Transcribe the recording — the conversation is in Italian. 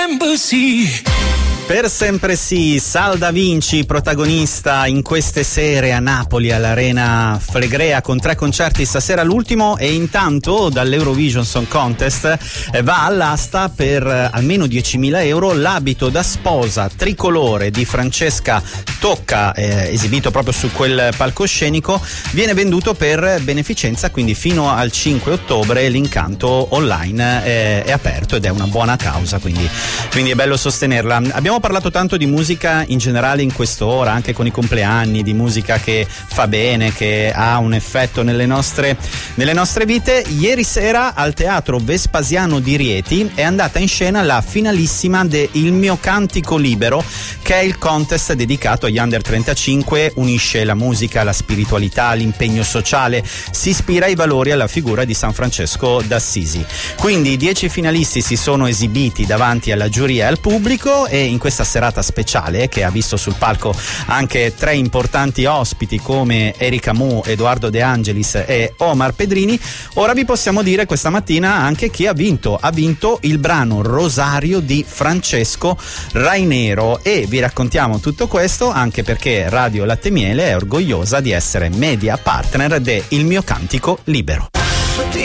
Per sempre sì, Sal Da Vinci, protagonista in queste sere a Napoli all'Arena Flegrea con 3 concerti, stasera l'ultimo, e intanto dall'Eurovision Song Contest va all'asta per almeno 10.000 euro l'abito da sposa tricolore di Francesca Tocca, esibito proprio su quel palcoscenico, viene venduto per beneficenza, quindi fino al 5 ottobre l'incanto online è aperto ed è una buona causa, quindi è bello sostenerla. Abbiamo parlato tanto di musica in generale in quest'ora, anche con i compleanni, di musica che fa bene, che ha un effetto nelle nostre vite. Ieri sera al Teatro Vespasiano di Rieti è andata in scena la finalissima de Il mio cantico libero, che è il contest dedicato agli under 35, unisce la musica, la spiritualità, l'impegno sociale, si ispira ai valori e alla figura di San Francesco d'Assisi. Quindi 10 finalisti si sono esibiti davanti alla giuria e al pubblico, e in questa serata speciale, che ha visto sul palco anche 3 importanti ospiti come Erika Mu, Edoardo De Angelis e Omar Pedrini, ora vi possiamo dire questa mattina anche chi ha vinto. Ha vinto il brano Rosario di Francesco Rainero, e vi raccontiamo tutto questo anche perché Radio Latte Miele è orgogliosa di essere media partner de Il mio cantico libero.